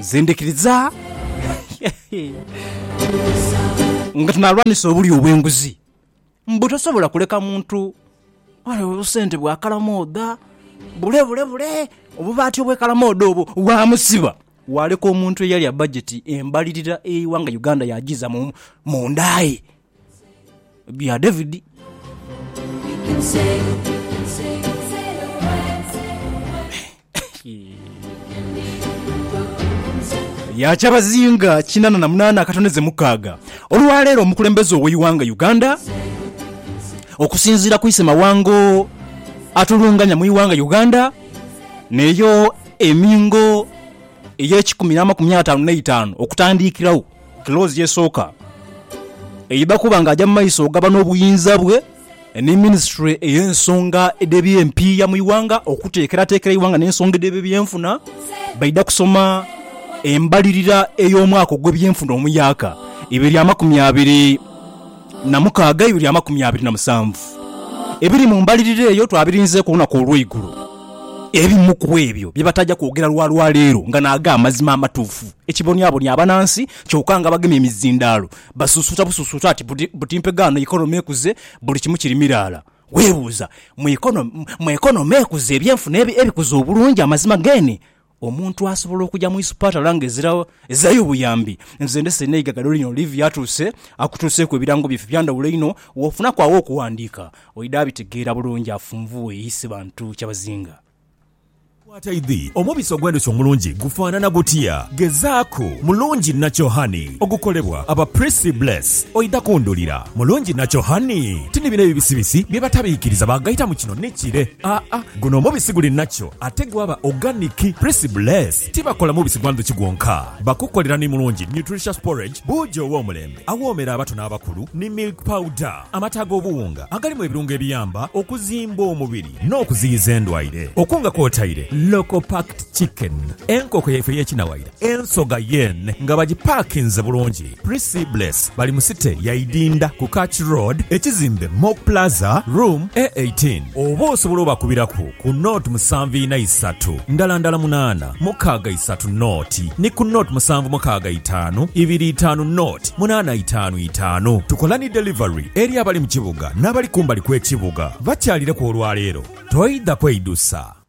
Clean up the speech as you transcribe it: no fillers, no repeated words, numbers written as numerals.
zindikiriza nga tunalwanisa obuli obwenguzi mbu tosobola kuleka muntu sente bwakalamoda bule obubaati obwekalamoda obwo wamusiba waleka omuntu eyali ya budget embalirira eiwanga Uganda yagiza mu ndaye bya David yakyabazinga 88 akatoneze mukaaga olwaleero omukulembeze ow'eiwanga Uganda okusinziira ku Ise Mawango atulunganya mu iwanga Uganda neyo emingo ey'ekikumi55 okutandikirawo close yesooka eyiba kuba ng'ajja mu maiso ogaba n'obuyinza bwe ne ministry ey'ensonga ed'ebyempiya mu iwanga okuteekerateekera iwanga n'ensonga ed'ebyenfuna baida kusoma embalirira ey'omwaka ogw'ebyenfuna omuyaka 2026 2027 ebiri mu mbalirira eyo twabirinze ku lunaku olw'eigulu ebimu ku ebyo bye batajja kwogera lwaleero nga naaga amazima amatuufu ekibonyabonya abanansi kyokka nga bagemye emizindaalo basusuta ati butimpegano ikonomi ekuze buli kimu kiri miraala weebuuza mu ikonomi ekuze ebyenfuna ebikuze obulungi amazima gene omuntu asobola okujja mu isupatala ng'ezirayo obuyambi nze ndese neiga Gadolino Olivia atuuse akutuuseeko ebirango byefe byandawulo ino wofuna kwawo okuwandiika oyida abitegeera bulungi afunvuwe eyise bantu kyabazinga Wataidhi omubisi ogw'enduki omulungi gufaanana gutya gezaako mulungi Natural Honey ogukolebwa aba Prissy Bless oyida kundulira mulungi Natural Honey tini bino ebibisibisi bye batabiikiriza bagayita mu kino nekire guno omubisi guli natural ate gwaba organic. Prissy Bless tibakola mubisi gwa nduki gwonka bakukolera ni mulungi nutritious porridge buujo ow'omulembe awoomera abato n'abakulu ni milk powder amata g'obuwunga agalimu ebirungo ebiyamba okuzimba omubiri n'okuziyiza endwaire okunga kwotaire local packed chicken enkoko yaife y'ekinawaira ensoga yen nga bagipakinze bulungi. Prissy Bless bali mu site ya Idinda ku Catch Road ekizimbe Mock Plaza room A18 oba osobola obakubirako ku note 743 ndala 8 mukaaga 3 note ni ku note 765 25 note 855 tukola ni delivery eri abali mu kibuga n'abali kumbali kw'ekibuga bakyalire ku olwaleero toyida kweyidusa.